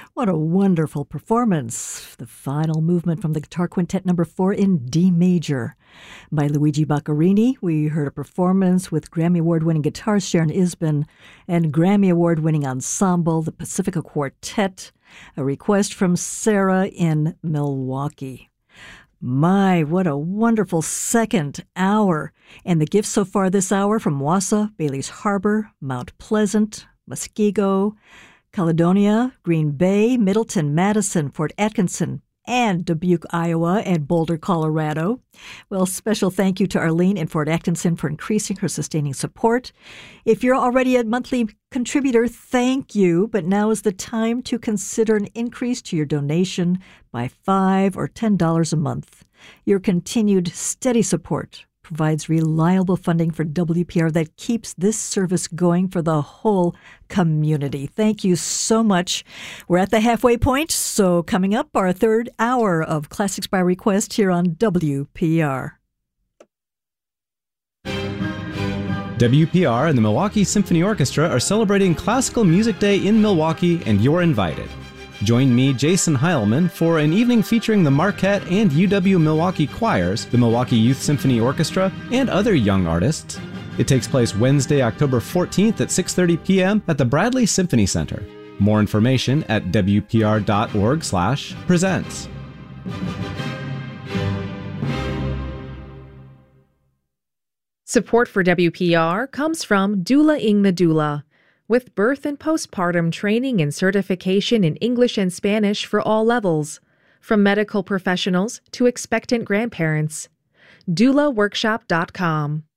What a wonderful performance. The final movement from the Guitar Quintet number 4 in D major by Luigi Boccherini. We heard a performance with Grammy Award-winning guitarist Sharon Isbin and Grammy Award-winning ensemble, the Pacifica Quartet, a request from Sarah in Milwaukee. My, what a wonderful second hour. And the gifts so far this hour from Wausau, Bailey's Harbor, Mount Pleasant, Muskego, Caledonia, Green Bay, Middleton, Madison, Fort Atkinson, and Dubuque, Iowa, and Boulder, Colorado. Well, special thank you to Arlene in Fort Atkinson for increasing her sustaining support. If you're already a monthly contributor, thank you, but now is the time to consider an increase to your donation by $5 or $10 a month. Your continued steady support provides reliable funding for WPR that keeps this service going for the whole community. Thank you so much. We're at the halfway point, so coming up, our third hour of Classics by Request here on WPR. WPR and the Milwaukee Symphony Orchestra are celebrating Classical Music Day in Milwaukee, and you're invited. Join me, Jason Heilman, for an evening featuring the Marquette and UW Milwaukee choirs, the Milwaukee Youth Symphony Orchestra, and other young artists. It takes place Wednesday, October 14th at 6:30 p.m. at the Bradley Symphony Center. More information at wpr.org/presents. Support for WPR comes from Doula-ing the Doula, with birth and postpartum training and certification in English and Spanish for all levels, from medical professionals to expectant grandparents. DoulaWorkshop.com.